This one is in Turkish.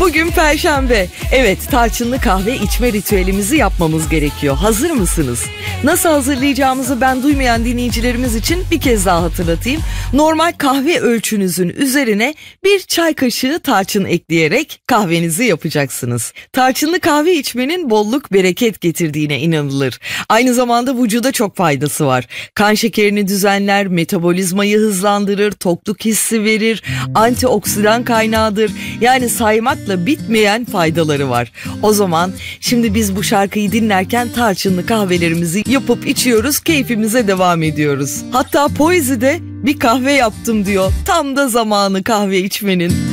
Bugün Perşembe. Evet, tarçınlı kahve içme ritüelimizi yapmamız gerekiyor. Hazır mısınız? Nasıl hazırlayacağımızı ben duymayan dinleyicilerimiz için bir kez daha hatırlatayım. Normal kahve ölçünüzün üzerine bir çay kaşığı tarçın ekleyerek kahvenizi yapacaksınız. Tarçınlı kahve içmenin bolluk bereket getirdiğine inanılır. Aynı zamanda vücuda çok faydası var. Kan şekerini düzenler, metabolizmayı hızlandırır, tokluk hissi verir, antioksidan kaynağıdır. Yani saymakla bitmeyen faydaları var. O zaman şimdi biz bu şarkıyı dinlerken tarçınlı kahvelerimizi yapıp içiyoruz, keyfimize devam ediyoruz. Hatta Poezi'de bir kahve yaptım diyor. Tam da zamanı kahve içmenin.